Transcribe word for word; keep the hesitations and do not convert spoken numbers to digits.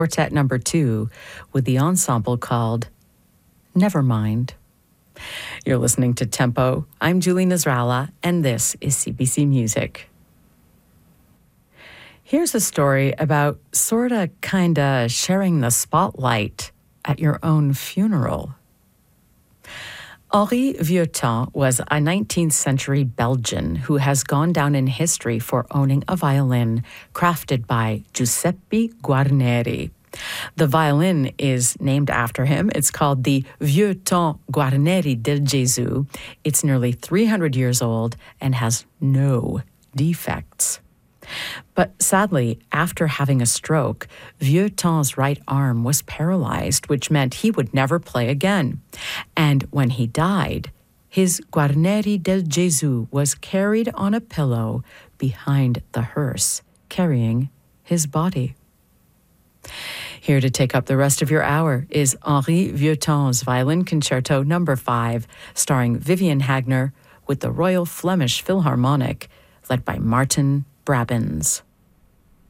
Quartet number two with the ensemble called Nevermind. You're listening to Tempo. I'm Julie Nasrallah, and this is C B C Music. Here's a story about sorta, kinda sharing the spotlight at your own funeral. Henri Vieuxtemps was a nineteenth century Belgian who has gone down in history for owning a violin crafted by Giuseppe Guarneri. The violin is named after him. It's called the Vieuxtemps Guarneri del Gesù. It's nearly three hundred years old and has no defects. But sadly, after having a stroke, Vieuxtemps's right arm was paralyzed, which meant he would never play again. And when he died, his Guarneri del Gesù was carried on a pillow behind the hearse, carrying his body. Here to take up the rest of your hour is Henri Vieuxtemps's Violin Concerto number five, starring Vivian Hagner with the Royal Flemish Philharmonic, led by Martin Brabins.